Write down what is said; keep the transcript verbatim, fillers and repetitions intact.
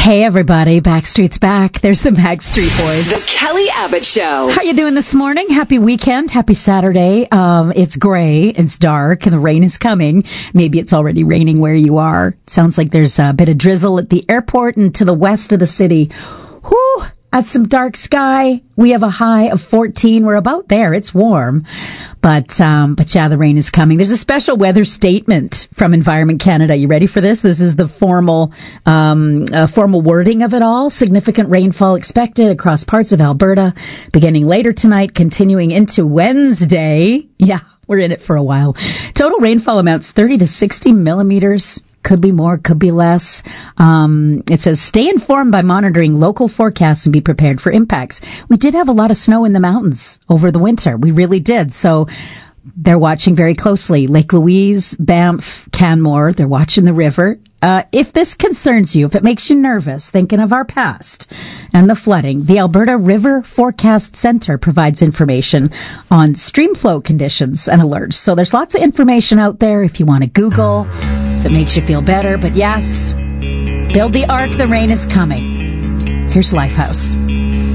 Hey everybody, Backstreet's back. There's the Backstreet Boys. The Kelly Abbott Show. How you doing this morning? Happy weekend. Happy Saturday. Um, it's gray, it's dark, and the rain is coming. Maybe it's already raining where you are. Sounds like there's a bit of drizzle at the airport and to the west of the city. Whew, that's some dark sky. We have a high of fourteen. We're about there. It's warm. But, um, but yeah, the rain is coming. There's a special weather statement from Environment Canada. You ready for this? This is the formal, um, uh, formal wording of it all. Significant rainfall expected across parts of Alberta, beginning later tonight, continuing into Wednesday. Yeah, we're in it for a while. Total rainfall amounts thirty to sixty millimeters. Could be more, could be less. Um, it says, stay informed by monitoring local forecasts and be prepared for impacts. We did have a lot of snow in the mountains over the winter. We really did. So they're watching very closely. Lake Louise, Banff, Canmore, they're watching the river. Uh, if this concerns you, if it makes you nervous, thinking of our past and the flooding, the Alberta River Forecast Center provides information on stream flow conditions and alerts. So there's lots of information out there if you want to Google, if it makes you feel better. But yes, build the ark, the rain is coming. Here's Lifehouse.